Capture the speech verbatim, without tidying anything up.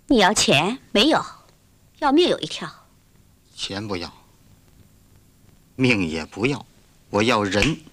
你要钱没有？要命有一条。 钱不要，命也不要，我要人。